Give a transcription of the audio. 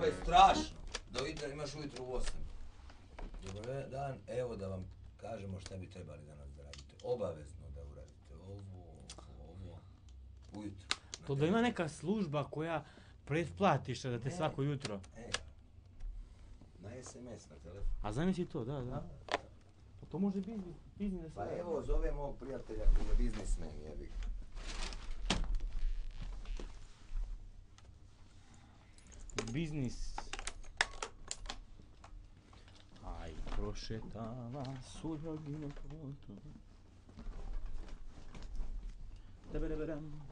je strašno. Da imaš ujutro u 8. Dobar dan, evo da vam kažemo šta bi trebali danas da radite. Obavezno da uradite ovo, ujutro. To da ima neka služba koja pretplatiš da te svako jutro. Na SMS, na telefon. A zamisli to, da. Pa to može biznis. Pa evo, zovem ovog prijatelja koji je biznismen, jebi. Biznis. Aj, prošetava suljogine potom. Tebereberem.